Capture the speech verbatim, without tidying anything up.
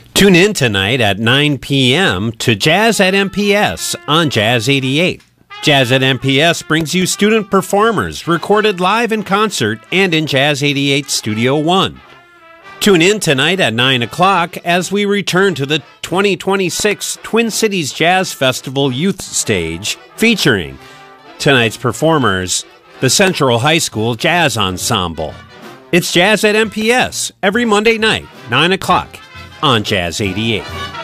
Tune in tonight at nine p.m. to Jazz at M P S on Jazz eighty-eight. Jazz at M P S brings you student performers recorded live in concert and in Jazz eighty-eight Studio One. Tune in tonight at nine o'clock as we return to the twenty twenty-six Twin Cities Jazz Festival Youth Stage, featuring tonight's performers, the Central High School Jazz Ensemble. It's Jazz at M P S every Monday night, nine o'clock on Jazz eighty-eight.